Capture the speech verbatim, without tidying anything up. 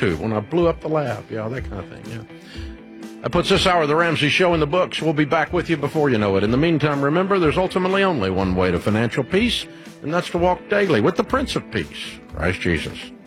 YouTube when I blew up the lab. Yeah, that kind of thing, yeah. That puts this hour of The Ramsey Show in the books. We'll be back with you before you know it. In the meantime, remember, there's ultimately only one way to financial peace, and that's to walk daily with the Prince of Peace, Christ Jesus.